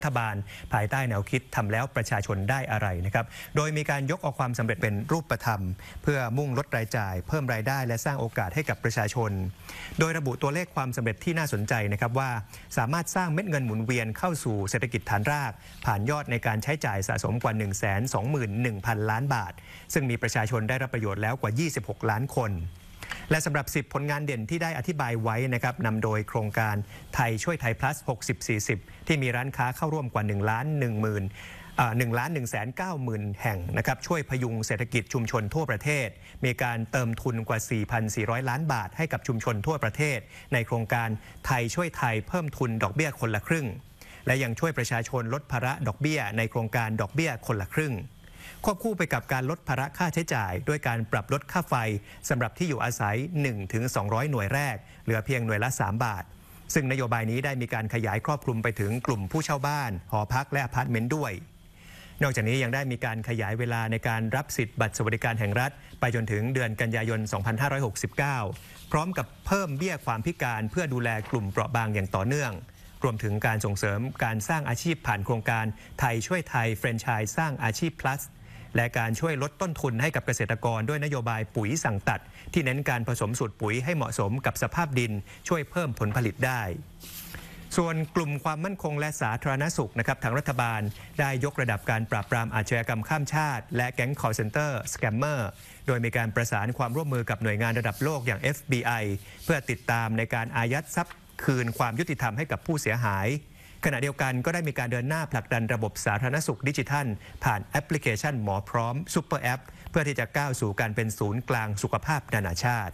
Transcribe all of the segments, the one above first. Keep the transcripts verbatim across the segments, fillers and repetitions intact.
รัฐบาลภายใต้แนวคิดทำแล้วประชาชนได้อะไรนะครับโดยมีการยกเอาความสำเร็จเป็นรูปธรรมเพื่อมุ่งลดรายจ่ายเพิ่มรายได้และสร้างโอกาสให้กับประชาชนโดยระบุตัวเลขความสำเร็จที่น่าสนใจนะครับว่าสามารถสร้างเม็ดเงินหมุนเวียนเข้าสู่เศรษฐกิจฐานรากผ่านยอดในการใช้จ่ายสะสมกว่า หนึ่งแสนสองหมื่นหนึ่งพัน ล้านบาทซึ่งมีประชาชนได้รับประโยชน์แล้วกว่า ยี่สิบหก ล้านคนและสำหรับสิบผลงานเด่นที่ได้อธิบายไว้นะครับนำโดยโครงการไทยช่วยไทย plus หกสิบ สี่สิบ ที่มีร้านค้าเข้าร่วมกว่า1ล้าน1หมื่นหนึ่งล้านหนึ่งแสนเก้าหมื่นแห่งนะครับช่วยพยุงเศรษฐกิจชุมชนทั่วประเทศมีการเติมทุนกว่า สี่พันสี่ร้อย ล้านบาทให้กับชุมชนทั่วประเทศในโครงการไทยช่วยไทยเพิ่มทุนดอกเบี้ยคนละครึ่งและยังช่วยประชาชนลดภาระดอกเบี้ยในโครงการดอกเบี้ยคนละครึ่งควบคู่ไปกับการลดภาระค่าใช้จ่ายด้วยการปรับลดค่าไฟสำหรับที่อยู่อาศัย หนึ่งถึงสองร้อย หน่วยแรกเหลือเพียงหน่วยละสามบาทซึ่งนโยบายนี้ได้มีการขยายครอบคลุมไปถึงกลุ่มผู้เช่าบ้านหอพักและอพาร์ตเมนต์ด้วยนอกจากนี้ยังได้มีการขยายเวลาในการรับสิทธิ์บัตรสวัสดิการแห่งรัฐไปจนถึงเดือนกันยายน สองพันห้าร้อยหกสิบเก้า พร้อมกับเพิ่มเบี้ยความพิการเพื่อดูแลกลุ่มเปราะบางอย่างต่อเนื่องรวมถึงการส่งเสริมการสร้างอาชีพผ่านโครงการไทยช่วยไทยแฟรนไชส์สร้างอาชีพ plusและการช่วยลดต้นทุนให้กับเกษตรกรด้วยนโยบายปุ๋ยสั่งตัดที่เน้นการผสมสูตรปุ๋ยให้เหมาะสมกับสภาพดินช่วยเพิ่มผลผลิตได้ส่วนกลุ่มความมั่นคงและสาธารณสุขนะครับทางรัฐบาลได้ยกระดับการปราบปรามอาชญากรรมข้ามชาติและแก๊ง call center scammer โดยมีการประสานความร่วมมือกับหน่วยงานระดับโลกอย่าง เอฟ บี ไอ เพื่อติดตามในการอายัดทรัพย์คืนความยุติธรรมให้กับผู้เสียหายขณะเดียวกันก็ได้มีการเดินหน้าผลักดันระบบสาธารณสุขดิจิทัลผ่านแอปพลิเคชันหมอพร้อมซุปเปอร์แอปเพื่อที่จะก้าวสู่การเป็นศูนย์กลางสุขภาพนานาชาติ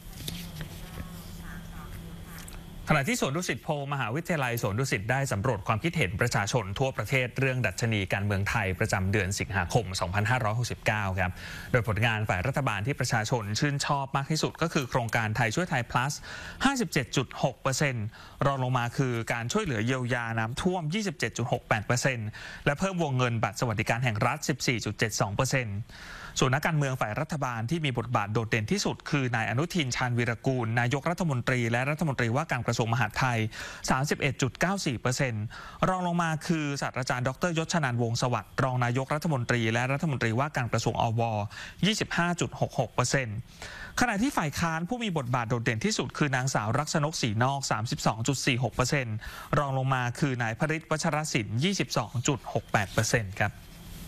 ขณะที่สวนดุสิตโพลมหาวิทยาลัยสวนดุสิตได้สำรวจความคิดเห็นประชาชนทั่วประเทศเรื่องดัชนีการเมืองไทยประจำเดือนสิงหาคม สองพันห้าร้อยหกสิบเก้า ครับโดยผลงานฝ่ายรัฐบาลที่ประชาชนชื่นชอบมากที่สุดก็คือโครงการไทยช่วยไทย plus ห้าสิบเจ็ดจุดหกเปอร์เซ็นต์ รองลงมาคือการช่วยเหลือเยียวยาน้ำท่วม ยี่สิบเจ็ดจุดหกแปดเปอร์เซ็นต์ และเพิ่มวงเงินบัตรสวัสดิการแห่งรัฐ สิบสี่จุดเจ็ดสองเปอร์เซ็นต์ส่วนนักการเมืองฝ่ายรัฐบาลที่มีบทบาทโดดเด่นที่สุดคือนายอนุทินชาญวีรกูลนายกรัฐมนตรีและรัฐมนตรีว่าการกระทรวงมหาดไทย สามสิบเอ็ดจุดเก้าสี่เปอร์เซ็นต์ รองลงมาคือศาสตราจารย์ดรยศชนันท์วงศ์สวัสดิ์รองนายกรัฐมนตรีและรัฐมนตรีว่าการกระทรวงอว ยี่สิบห้าจุดหกหกเปอร์เซ็นต์ ขณะที่ฝ่ายค้านผู้มีบทบาทโดดเด่นที่สุดคือนางสาวรักษณกศรีนอก สามสิบสองจุดสี่หกเปอร์เซ็นต์ รองลงมาคือนายพฤทธิ์วัชรศิลป์ ยี่สิบสองจุดหกแปดเปอร์เซ็นต์ ครับ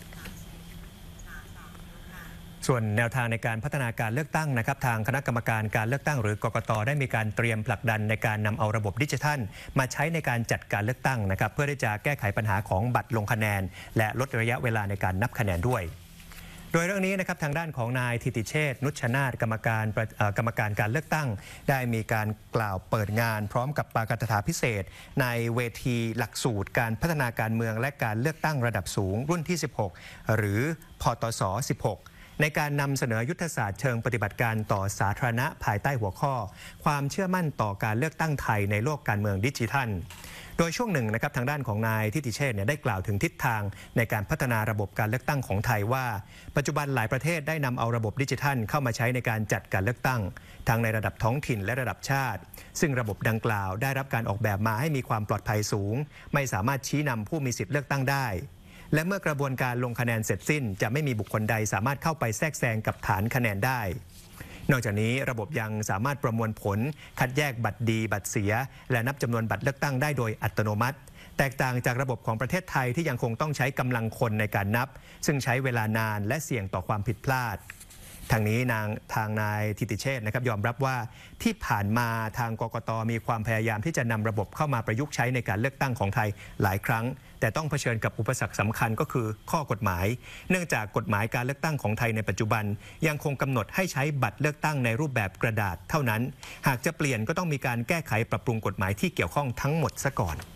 ส่วนแนวทางในการพัฒนาการเลือกตั้งนะครับทางคณะกรรมการการเลือกตั้งหรือกกต.ได้มีการเตรียมผลักดันในการนำเอาระบบดิจิทัลมาใช้ในการจัดการเลือกตั้งนะครับเพื่อที่จะแก้ไขปัญหาของบัตรลงคะแนนและลดระยะเวลาในการนับคะแนนด้วยโดยเรื่องนี้นะครับทางด้านของนายธิติเชษฐ์นุชนาถกรรมการกรรมการการเลือกตั้งได้มีการกล่าวเปิดงานพร้อมกับปาฐกถาพิเศษในเวทีหลักสูตรการพัฒนาการเมืองและการเลือกตั้งระดับสูงรุ่นที่สิบหกหรือพตสสิบหกในการนำเสนอยุทธศาสตร์เชิงปฏิบัติการต่อสาธารณะภายใต้หัวข้อความเชื่อมั่นต่อการเลือกตั้งไทยในโลกการเมืองดิจิทัลโดยช่วงหนึ่งนะครับทางด้านของนายทิติเชษฐ์เนี่ยได้กล่าวถึงทิศทางในการพัฒนาระบบการเลือกตั้งของไทยว่าปัจจุบันหลายประเทศได้นำเอาระบบดิจิทัลเข้ามาใช้ในการจัดการเลือกตั้งทั้งในระดับท้องถิ่นและระดับชาติซึ่งระบบดังกล่าวได้รับการออกแบบมาให้มีความปลอดภัยสูงไม่สามารถชี้นำผู้มีสิทธิเลือกตั้งได้และเมื่อกระบวนการลงคะแนนเสร็จสิ้นจะไม่มีบุคคลใดสามารถเข้าไปแทรกแซงกับฐานคะแนนได้นอกจากนี้ระบบยังสามารถประมวลผลคัดแยกบัตรดีบัตรเสียและนับจำนวนบัตรเลือกตั้งได้โดยอัตโนมัติแตกต่างจากระบบของประเทศไทยที่ยังคงต้องใช้กำลังคนในการนับซึ่งใช้เวลานานและเสี่ยงต่อความผิดพลาดทางนี้นางทางนายธิติเชษฐ์นะครับยอมรับว่าที่ผ่านมาทางกกต.มีความพยายามที่จะนำระบบเข้ามาประยุกต์ใช้ในการเลือกตั้งของไทยหลายครั้งแต่ต้องเผชิญกับอุปสรรคสำคัญก็คือข้อกฎหมายเนื่องจากกฎหมายการเลือกตั้งของไทยในปัจจุบันยังคงกำหนดให้ใช้บัตรเลือกตั้งในรูปแบบกระดาษเท่านั้นหากจะเปลี่ยนก็ต้องมีการแก้ไขปรับปรุงกฎหมายที่เกี่ยวข้องทั้งหมดซะก่อน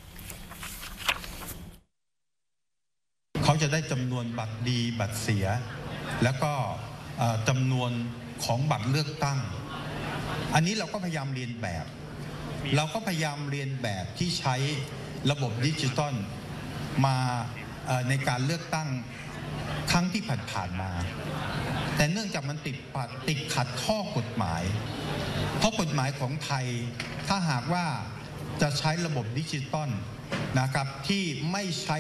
เขาจะได้จำนวนบัตรดีบัตรเสียแล้วก็จำนวนของบัตรเลือกตั้งอันนี้เราก็พยายามเรียนแบบเราก็พยายามเรียนแบบที่ใช้ระบบดิจิตอลมาในการเลือกตั้งครั้งที่ผ่านๆมาแต่เนื่องจากมันติดติดขัดข้อกฎหมายเพราะกฎหมายของไทยถ้าหากว่าจะใช้ระบบดิจิตอลนะครับที่ไม่ใช้